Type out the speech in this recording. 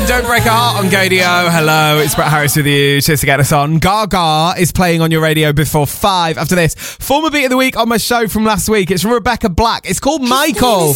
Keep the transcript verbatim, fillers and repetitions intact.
Don't Break a Heart on Gadio. Hello, it's Brett Harris with you. Cheers to get us on. Gaga is playing on your radio before five. After this, former beat of the week on my show from last week. It's from Rebecca Black. It's called Michael.